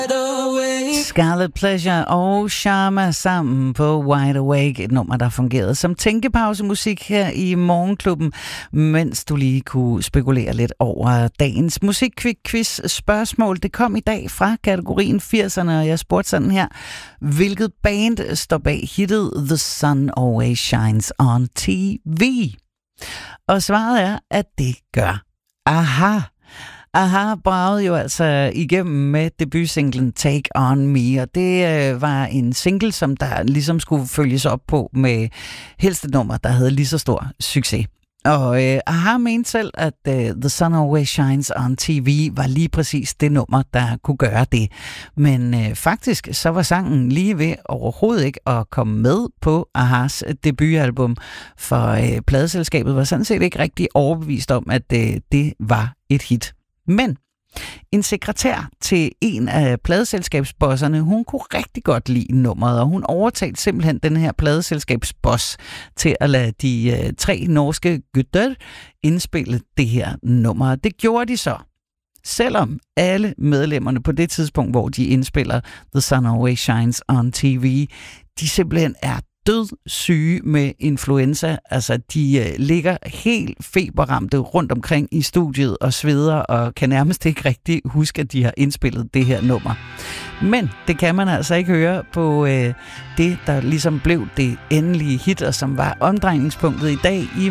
Scarlet Pleasure og Sharma sammen på Wide Awake, et nummer, der fungerede som tænkepausemusik her i Morgenklubben, mens du lige kunne spekulere lidt over dagens musikquiz spørgsmål. Det kom i dag fra kategorien 80'erne, og jeg spurgte sådan her: hvilket band står bag hittet The Sun Always Shines on TV? Og svaret er, at det gør Aha. Aha bragede jo altså igennem med debutsinglen Take On Me, og det var en single, som der ligesom skulle følges op på med helst et nummer, der havde lige så stor succes. Og Aha mente selv, at The Sun Always Shines on TV var lige præcis det nummer, der kunne gøre det. Men faktisk så var sangen lige ved overhovedet ikke at komme med på Ahas debutalbum, for pladeselskabet var sådan set ikke rigtig overbevist om, at det var et hit. Men en sekretær til en af pladeselskabsbosserne, hun kunne rigtig godt lide nummeret, og hun overtalte simpelthen den her pladeselskabsboss til at lade de 3 norske gutter indspille det her nummer. Det gjorde de så, selvom alle medlemmerne på det tidspunkt, hvor de indspiller The Sun Always Shines on TV, de simpelthen er dødssyge med influenza. Altså, de ligger helt feberramte rundt omkring i studiet og sveder og kan nærmest ikke rigtig huske, at de har indspillet det her nummer. Men det kan man altså ikke høre på det, der ligesom blev det endelige hit, og som var omdrejningspunktet i dag i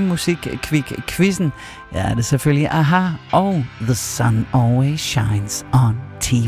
Musikquiz-quizzen. Ja, det er selvfølgelig Aha og The Sun Always Shines on TV.